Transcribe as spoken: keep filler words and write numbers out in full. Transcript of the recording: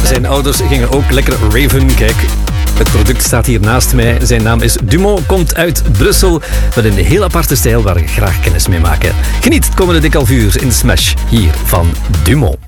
Zijn ouders gingen ook lekker raven. Kijk, het product staat hier naast mij. Zijn naam is Dumont, komt uit Brussel. Met een heel aparte stijl waar ik graag kennis mee maken. Geniet het komende dik half uur in Smash hier van Dumont.